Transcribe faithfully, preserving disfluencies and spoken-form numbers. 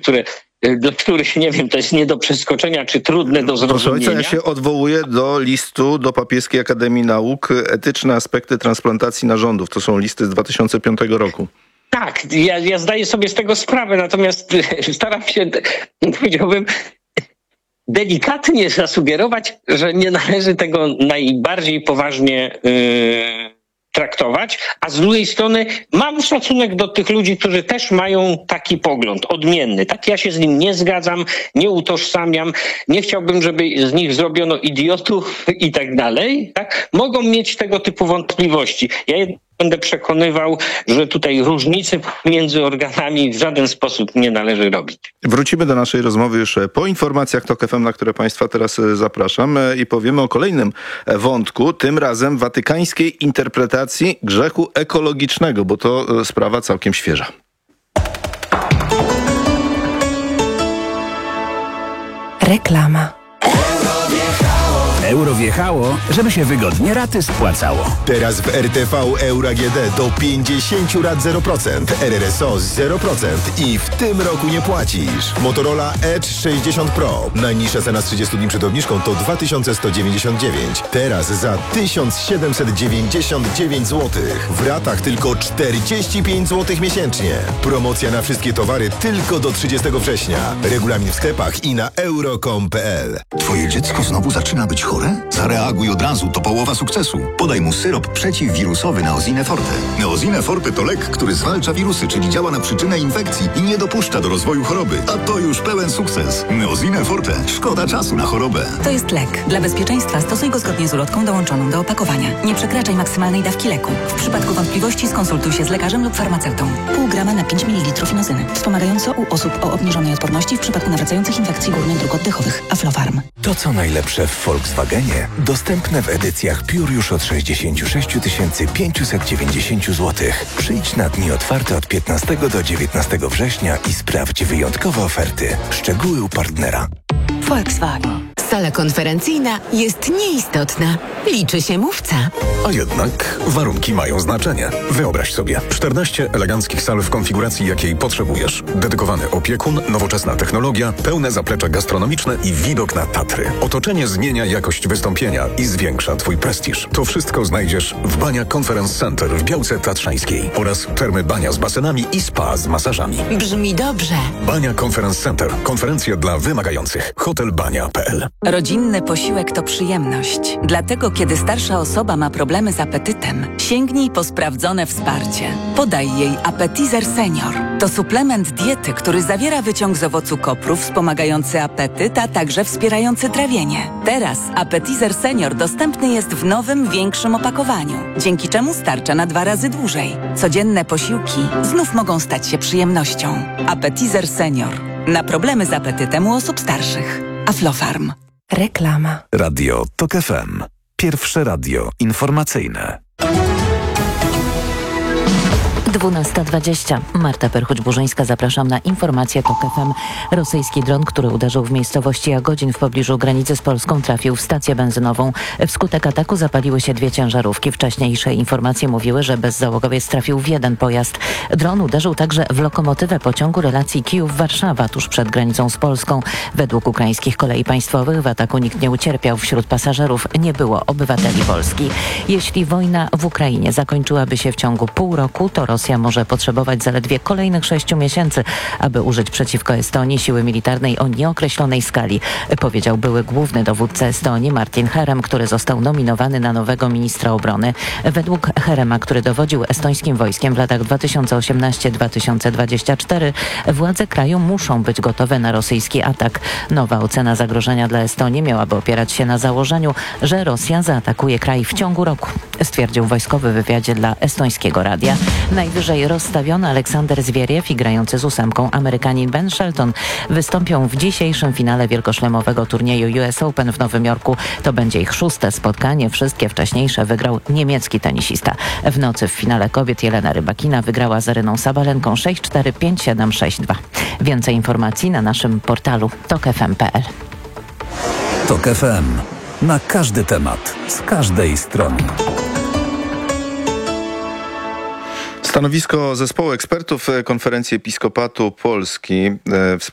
które dla których, nie wiem, to jest nie do przeskoczenia, czy trudne do zrozumienia. Proszę, ja się odwołuję do listu do Papieskiej Akademii Nauk Etyczne aspekty transplantacji narządów. To są listy z dwa tysiące piątego roku. Tak, ja, ja zdaję sobie z tego sprawę, natomiast staram się, powiedziałbym, delikatnie zasugerować, że nie należy tego najbardziej poważnie yy, traktować, a z drugiej strony mam szacunek do tych ludzi, którzy też mają taki pogląd odmienny. Tak, ja się z nim nie zgadzam, nie utożsamiam, nie chciałbym, żeby z nich zrobiono idiotów i tak dalej. Tak? Mogą mieć tego typu wątpliwości. Ja będę przekonywał, że tutaj różnicy między organami w żaden sposób nie należy robić. Wrócimy do naszej rozmowy już po informacjach TOK F M, na które Państwa teraz zapraszam, i powiemy o kolejnym wątku, tym razem watykańskiej interpretacji grzechu ekologicznego, bo to sprawa całkiem świeża. Reklama. Euro wjechało, żeby się wygodnie raty spłacało. Teraz w R T V Euro A G D do pięćdziesiąt rat zero procent, R R S O zero procent i w tym roku nie płacisz. Motorola Edge sześćdziesiąt Pro. Najniższa cena z trzydziestu dni przed obniżką to dwa tysiące sto dziewięćdziesiąt dziewięć. Teraz za tysiąc siedemset dziewięćdziesiąt dziewięć złotych. W ratach tylko czterdzieści pięć złotych miesięcznie. Promocja na wszystkie towary tylko do trzydziestego września. Regulamin w sklepach i na euro kropka com kropka p l. Twoje dziecko znowu zaczyna być chore? Zareaguj od razu, to połowa sukcesu. Podaj mu syrop przeciwwirusowy Neosine Forte. Neosine Forte to lek, który zwalcza wirusy, czyli działa na przyczynę infekcji i nie dopuszcza do rozwoju choroby. A to już pełen sukces. Neosine Forte. Szkoda czasu na chorobę. To jest lek. Dla bezpieczeństwa stosuj go zgodnie z ulotką dołączoną do opakowania. Nie przekraczaj maksymalnej dawki leku. W przypadku wątpliwości skonsultuj się z lekarzem lub farmaceutą. Pół grama na pięć mililitrów inozyny. Wspomagająco u osób o obniżonej odporności w przypadku nawracających infekcji górnych dróg oddechowych. Aflofarm. To co najlepsze w Volkswagenie dostępne w edycjach Pure już od sześćdziesiąt sześć tysięcy pięćset dziewięćdziesiąt złotych. Przyjdź na dni otwarte od piętnastego do dziewiętnastego września i sprawdź wyjątkowe oferty. Szczegóły u partnera. Volkswagen. Sala konferencyjna jest nieistotna. Liczy się mówca. A jednak warunki mają znaczenie. Wyobraź sobie czternaście eleganckich sal w konfiguracji, jakiej potrzebujesz. Dedykowany opiekun, nowoczesna technologia, pełne zaplecze gastronomiczne i widok na Tatry. Otoczenie zmienia jakość wystąpienia i zwiększa Twój prestiż. To wszystko znajdziesz w Bania Conference Center w Białce Tatrzańskiej oraz termy Bania z basenami i spa z masażami. Brzmi dobrze. Bania Conference Center. Konferencje dla wymagających. hotel bania kropka p l. Rodzinny posiłek to przyjemność. Dlatego, kiedy starsza osoba ma problemy z apetytem, sięgnij po sprawdzone wsparcie. Podaj jej Appetizer Senior. To suplement diety, który zawiera wyciąg z owocu kopru wspomagający apetyt, a także wspierający trawienie. Teraz Appetizer Senior dostępny jest w nowym, większym opakowaniu, dzięki czemu starcza na dwa razy dłużej. Codzienne posiłki znów mogą stać się przyjemnością. Appetizer Senior. Na problemy z apetytem u osób starszych. Aflofarm. Reklama. Radio TOK F M. Pierwsze radio informacyjne. dwunasta dwadzieścia. Marta Perchuć-Burzyńska, zapraszam na informację TOK F M. Rosyjski dron, który uderzył w miejscowości Jagodzin w pobliżu granicy z Polską, trafił w stację benzynową. Wskutek ataku zapaliły się dwie ciężarówki. Wcześniejsze informacje mówiły, że bezzałogowiec trafił w jeden pojazd. Dron uderzył także w lokomotywę pociągu relacji Kijów-Warszawa tuż przed granicą z Polską. Według ukraińskich kolei państwowych w ataku nikt nie ucierpiał. Wśród pasażerów nie było obywateli Polski. Jeśli wojna w Ukrainie zakończyłaby się w ciągu pół roku, to Rosja może potrzebować zaledwie kolejnych sześciu miesięcy, aby użyć przeciwko Estonii siły militarnej o nieokreślonej skali, powiedział były główny dowódca Estonii Martin Herem, który został nominowany na nowego ministra obrony. Według Herema, który dowodził estońskim wojskiem w latach dwa tysiące osiemnasty do dwa tysiące dwudziestego czwartego, władze kraju muszą być gotowe na rosyjski atak. Nowa ocena zagrożenia dla Estonii miałaby opierać się na założeniu, że Rosja zaatakuje kraj w ciągu roku, stwierdził wojskowy w wywiadzie dla estońskiego radia. Najwyżej rozstawiony Aleksander Zwieriew i grający z ósemką Amerykanin Ben Shelton wystąpią w dzisiejszym finale wielkoszlemowego turnieju U S Open w Nowym Jorku. To będzie ich szóste spotkanie. Wszystkie wcześniejsze wygrał niemiecki tenisista. W nocy w finale kobiet Jelena Rybakina wygrała z Aryną Sabalenką sześć cztery, pięć siedem, sześć dwa. Więcej informacji na naszym portalu tok f m kropka p l. TOK F M. Na każdy temat, z każdej strony. Stanowisko zespołu ekspertów Konferencji Episkopatu Polski w